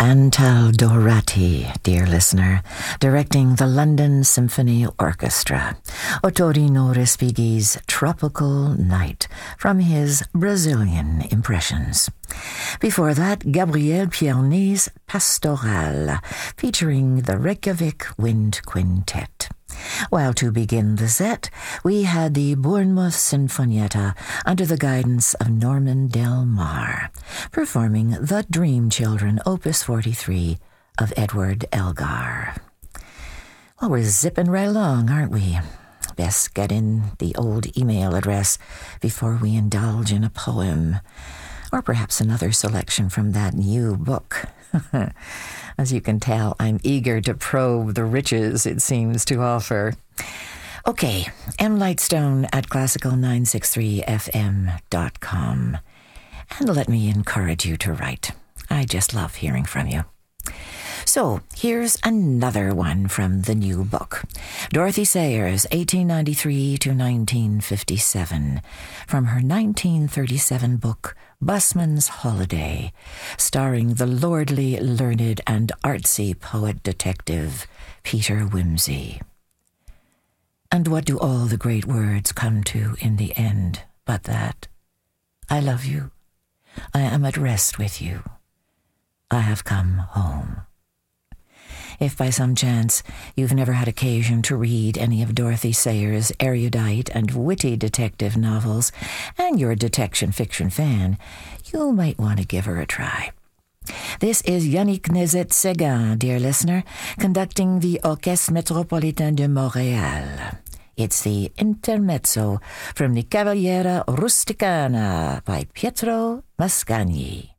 Antal Dorati, dear listener, directing the London Symphony Orchestra, Otorino Respighi's Tropical Night from his Brazilian Impressions. Before that, Gabriel Pierny's Pastoral, featuring the Reykjavik Wind Quintet. While to begin the set, we had the Bournemouth Sinfonietta under the guidance of Norman Del Mar, performing The Dream Children, Opus 43 of Edward Elgar. Well, we're zipping right along, aren't we? Best get in the old email address before we indulge in a poem, or perhaps another selection from that new book. As you can tell, I'm eager to probe the riches it seems to offer. Okay, mlightstone at classical963fm.com. And let me encourage you to write. I just love hearing from you. So, here's another one from the new book. Dorothy Sayers, 1893 to 1957, from her 1937 book, Busman's Holiday, starring the lordly, learned, and artsy poet-detective Peter Wimsey. And what do all the great words come to in the end but that? I love you. I am at rest with you. I have come home. If by some chance you've never had occasion to read any of Dorothy Sayers' erudite and witty detective novels, and you're a detection fiction fan, you might want to give her a try. This is Yannick Nézet-Séguin, dear listener, conducting the Orchestre Métropolitain de Montréal. It's the Intermezzo from the Cavaliera Rusticana by Pietro Mascagni.